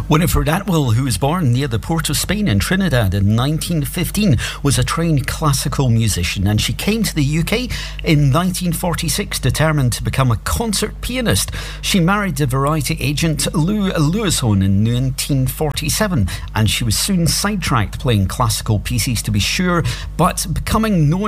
Winifred Atwill, who was born near the port of Spain in Trinidad in 1915, was a trained classical musician, and she came to the UK in 1946 determined to become a concert pianist. She married the variety agent Lou Lewishon in 1947, and she was soon sidetracked playing classical pieces, to be sure, but becoming known